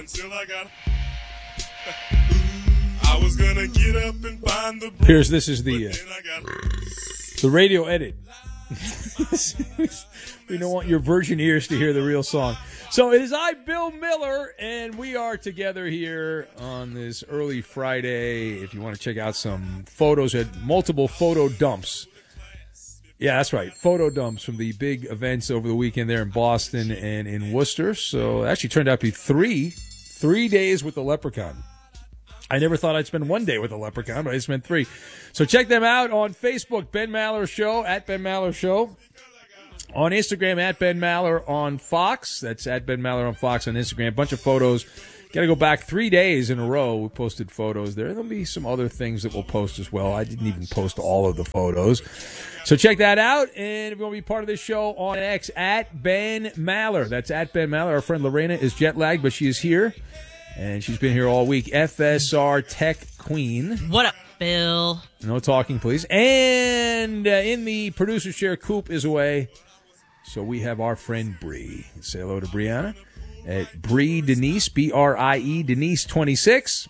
until I got. I was gonna get up and find the. Here's this is the radio edit. We don't want your virgin ears to hear the real song. So it is I, Bill Miller, and we are together here on this early Friday. If you want to check out some photos at multiple photo dumps. Yeah, that's right. Photo dumps from the big events over the weekend there in Boston and in Worcester. So it actually turned out to be three days with the Leprechaun. I never thought I'd spend one day with a Leprechaun, but I spent 3. So check them out on Facebook, Ben Maller Show, at Ben Maller Show. On Instagram, at Ben Maller on Fox. That's at Ben Maller on Fox on Instagram. A bunch of photos. Got to go back 3 days in a row. We posted photos there. There'll be some other things that we'll post as well. I didn't even post all of the photos. So check that out. And if you want to be part of this show on X, at Ben Maller. That's at Ben Maller. Our friend Lorena is jet lagged, but she is here. And she's been here all week. FSR Tech Queen. What up, Bill? No talking, please. And in the producer's chair, Coop is away. So we have our friend Bree. Say hello to Brianna at Bree Denise, B-R-I-E, Denise 26.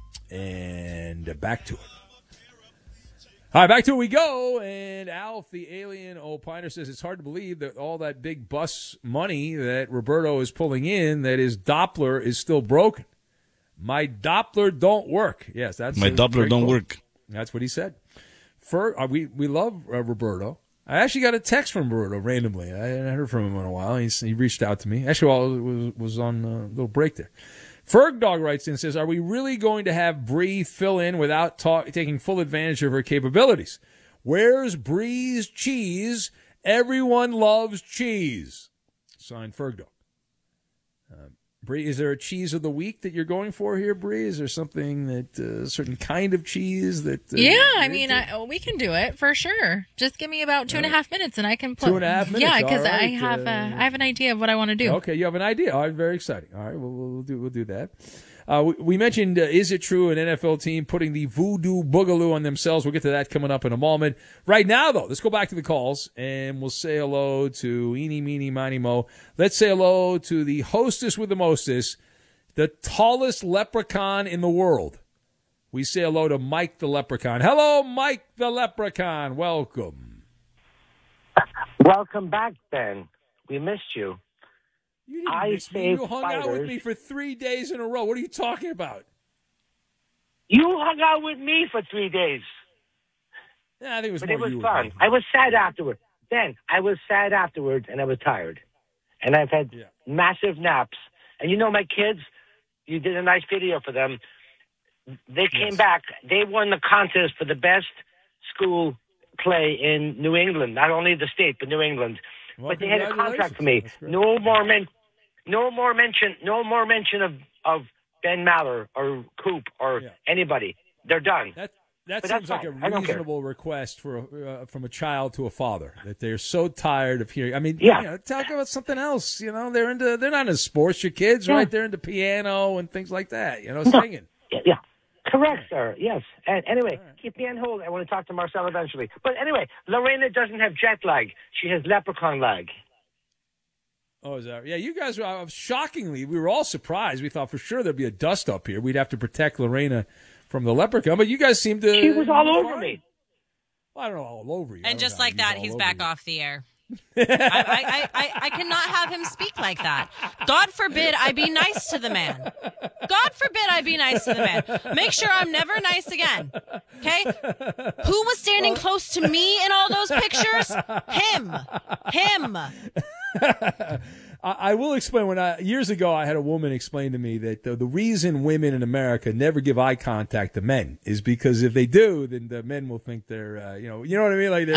And back to it. All right, back to it we go. And Alf, the alien opiner, says it's hard to believe that all that big bus money that Roberto is pulling in, that his Doppler is still broken. My Doppler don't work. Yes, that's my Doppler don't work. That's what he said. We love Roberto. I actually got a text from Roberto randomly. I hadn't heard from him in a while. He reached out to me. Actually, while I was on a little break there. Ferg Dog writes in and says, are we really going to have Bree fill in without taking full advantage of her capabilities? Where's Bree's cheese? Everyone loves cheese. Signed, Ferg Dog. Bree, is there a cheese of the week that you're going for here, Bree? Is there something that a certain kind of cheese that? We can do it for sure. Just give me about 2.5 minutes, and I can put 2.5 minutes. Yeah, because right. I have an idea of what I want to do. Okay, you have an idea. All right, very exciting. All right, we'll do that. We mentioned, is it true an NFL team putting the voodoo boogaloo on themselves? We'll get to that coming up in a moment. Right now, though, let's go back to the calls, and we'll say hello to Eeny, Meeny, Miny, Mo. Let's say hello to the hostess with the mostest, the tallest leprechaun in the world. We say hello to Mike the Leprechaun. Hello, Mike the Leprechaun. Welcome. Welcome back, Ben. We missed you. You didn't miss me. You hung out with me for 3 days in a row. What are you talking about? You hung out with me for 3 days. Yeah, I think it was but more it was you fun. I was sad afterwards. Ben, I was sad afterwards, and I was tired. And I've had massive naps. And you know my kids, you did a nice video for them. They came back. They won the contest for the best school play in New England. Not only the state, but New England. Well, but they had a contract for me. No more mention of Ben Maller or Coop or anybody. They're done. That seems like a reasonable request from a child to a father, that they're so tired of hearing. I mean, talk about something else. They're not into sports. Your kids, right? They're into piano and things like that. Singing. Yeah. Correct, sir. Yes. And anyway, keep me on hold. I want to talk to Marcel eventually. But anyway, Lorena doesn't have jet lag. She has leprechaun lag. Oh, is that? Yeah, you guys were shockingly. We were all surprised. We thought for sure there'd be a dust up here. We'd have to protect Lorena from the leprechaun, but you guys seemed to. She was all over me. Well, I don't know, all over you. And just like that, he's back off the air. I cannot have him speak like that. God forbid I be nice to the man. God forbid I be nice to the man. Make sure I'm never nice again. Okay? Who was standing close to me in all those pictures? Him. I will explain. Years ago, I had a woman explain to me that the reason women in America never give eye contact to men is because if they do, then the men will think they're, you know what I mean? Like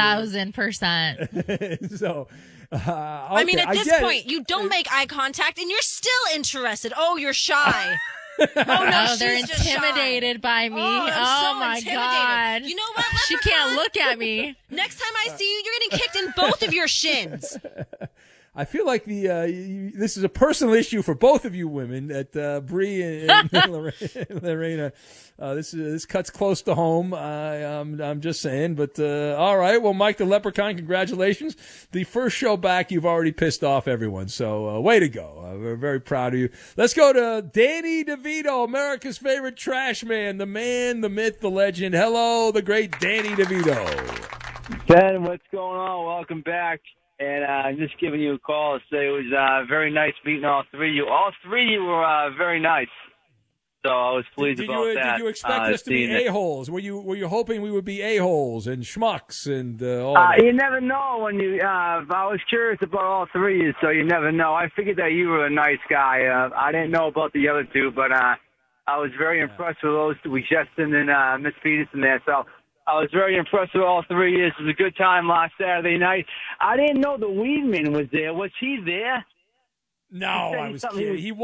1,000%. So, okay, I mean, at this point, you don't make eye contact, and you're still interested. Oh, you're shy. Oh, no, they're intimidated by me. Oh my God. You know what? She can't look at me. Next time I see you, you're getting kicked in both of your shins. I feel like this is a personal issue for both of you women, at Bree and Lorena. This cuts close to home. I'm just saying, but all right. Well, Mike the Leprechaun, congratulations. The first show back, you've already pissed off everyone. So way to go. We're very proud of you. Let's go to Danny DeVito, America's favorite trash man, the myth, the legend. Hello, the great Danny DeVito. Ben, what's going on? Welcome back. And I'm just giving you a call to say it was very nice meeting all three of you. All three of you were very nice. So I was pleased about that. Did you expect us to be a-holes? Were you hoping we would be a-holes and schmucks and all that? You never know when you I was curious about all three of you, so you never know. I figured that you were a nice guy. I didn't know about the other two, but I was very impressed with those two, with Justin and Miss Peterson there. So I was very impressed with all three of you. It was a good time last Saturday night. I didn't know the Weedman was there. Was he there? No, I was kidding. He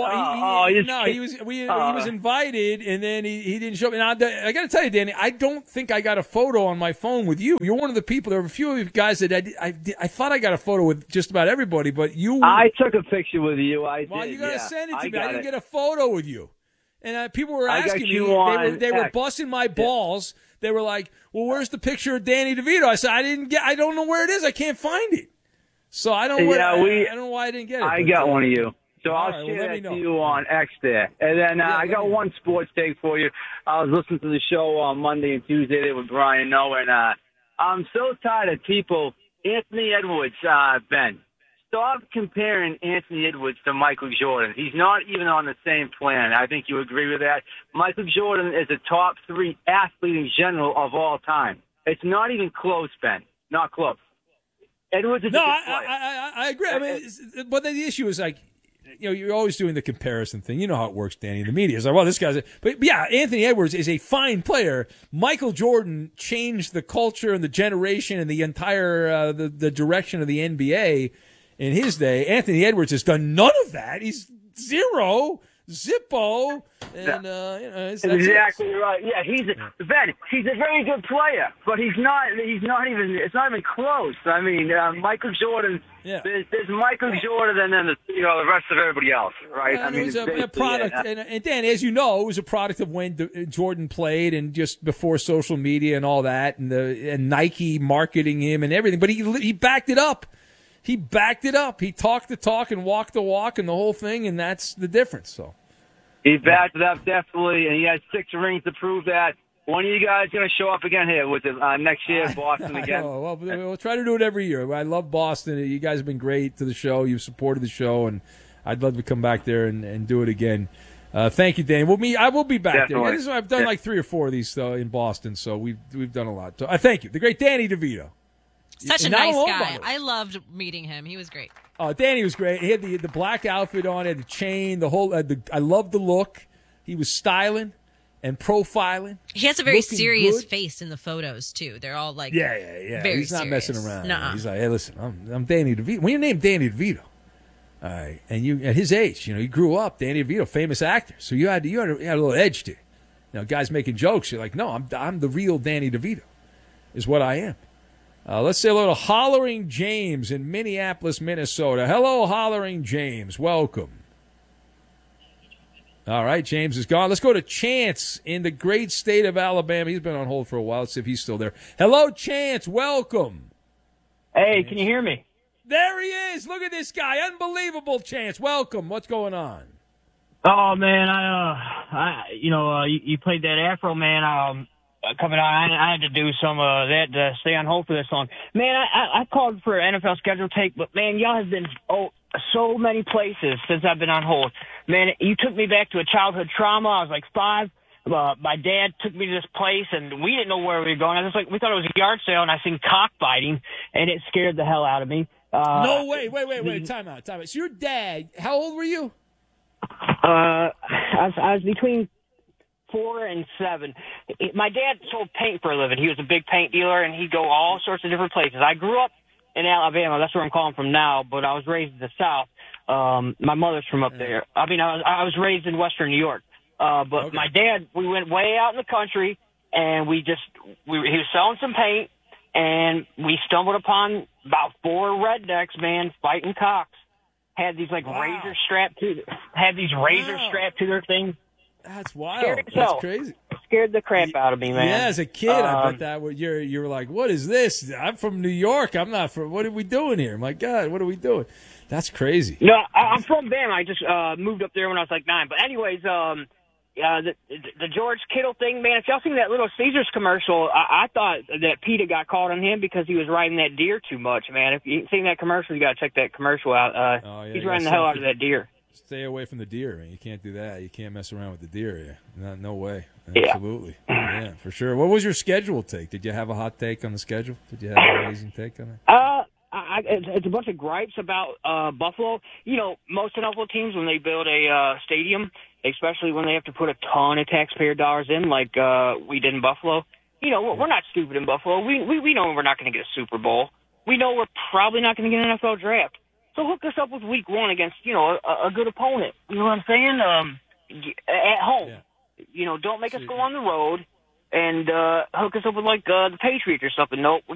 was invited, and then he didn't show up. And I got to tell you, Danny, I don't think I got a photo on my phone with you. You're one of the people. There were a few of you guys that I thought I got a photo with just about everybody, but you. I took a picture with you. Well, you got to send it to me. I didn't get a photo with you, and people were asking me. They were busting my balls. They were like, "Well, where's the picture of Danny DeVito?" I said, I don't know where it is. I can't find it. So I don't know. I don't know why I didn't get it. I got one of you. So I'll share that to you on X there. And then I got one sports take for you. I was listening to the show on Monday and Tuesday there with Brian Noah, and I'm so tired of people. Anthony Edwards, Ben, stop comparing Anthony Edwards to Michael Jordan. He's not even on the same planet. I think you agree with that. Michael Jordan is a top 3 athlete in general of all time. It's not even close, Ben. Not close. Edwards is I agree. I mean, but the issue is like, you're always doing the comparison thing. You know how it works, Danny. The media is like, well, this guy's. But yeah, Anthony Edwards is a fine player. Michael Jordan changed the culture and the generation and the entire the direction of the NBA in his day. Anthony Edwards has done none of that. He's Zippo, and that's exactly right. Yeah, Ben. He's a very good player, but he's not even. It's not even close. I mean, Michael Jordan. Yeah. There's Michael Jordan, and then the rest of everybody else, right? I mean, it was a product, and Dan, as you know, it was a product of when Jordan played, and just before social media and all that, and Nike marketing him and everything. But he backed it up. He backed it up. He talked the talk and walked the walk and the whole thing, and that's the difference. So he backed it up, definitely, and he has 6 rings to prove that. When are you guys going to show up again here with it next year in Boston again? Well, we'll try to do it every year. I love Boston. You guys have been great to the show. You've supported the show, and I'd love to come back there and do it again. Thank you, Dan. I will be back definitely. there. I've done like 3 or 4 of these in Boston, so we've done a lot. So, thank you. The great Danny DeVito. Such a nice guy. I loved meeting him. He was great. Danny was great. He had the black outfit on, he had the chain, the whole. I loved the look. He was styling and profiling. He has a very serious face in the photos too. They're all like very He's not serious. messing around. Nuh-uh. He's like, hey, listen, I'm Danny DeVito. When you name Danny DeVito, all right, and you at his age, he grew up, Danny DeVito, famous actor, so you had a little edge to it. Guys making jokes. You're like, no, I'm the real Danny DeVito, is what I am. Let's say hello to Hollering James in Minneapolis, Minnesota. Hello, Hollering James. Welcome. All right, James is gone. Let's go to Chance in the great state of Alabama. He's been on hold for a while. Let's see if he's still there. Hello, Chance. Welcome. Hey, can you hear me? There he is. Look at this guy. Unbelievable, Chance. Welcome. What's going on? Oh, man, you played that Afro, man. Coming on, I had to do some of that to stay on hold for this long. Man, I called for an NFL schedule take, but, man, y'all have been so many places since I've been on hold. Man, you took me back to a childhood trauma. I was like 5. My dad took me to this place, and we didn't know where we were going. We thought it was a yard sale, and I seen cockfighting, and it scared the hell out of me. No, wait. Time out. So your dad, how old were you? I was between 4 and 7. My dad sold paint for a living. He was a big paint dealer, and he'd go all sorts of different places. I grew up in Alabama. That's where I'm calling from now, but I was raised in the South. My mother's from up there. I mean, I was raised in Western New York. But my dad, we went way out in the country, and he was selling some paint, and we stumbled upon about 4 rednecks, man, fighting cocks. had these like Wow. razors strapped to their thing. That's wild. That's crazy. Scared the crap out of me, man. Yeah, as a kid, I bet that you were like, "What is this? I'm from New York. I'm not from. What are we doing here? My God, what are we doing?" That's crazy. No, I'm from Bama. I just moved up there when I was like 9. But anyways, the George Kittle thing, man. If y'all seen that Little Caesars commercial, I thought that PETA got caught on him because he was riding that deer too much, man. If you seen that commercial, you got to check that commercial out. He's riding the hell out of that deer. Stay away from the deer, man. You can't do that. You can't mess around with the deer. Yeah, no way. Yeah. Absolutely. Yeah, for sure. What was your schedule take? Did you have a hot take on the schedule? Did you have an amazing take on it? It's a bunch of gripes about Buffalo. You know, most NFL teams, when they build a stadium, especially when they have to put a ton of taxpayer dollars in, like we did in Buffalo, you know, we're not stupid in Buffalo. We know we're not going to get a Super Bowl. We know we're probably not going to get an NFL draft. So hook us up with week 1 against, you know, a good opponent. You know what I'm saying? At home. Yeah. You know, don't make us go on the road and hook us up with, like, the Patriots or something. Nope.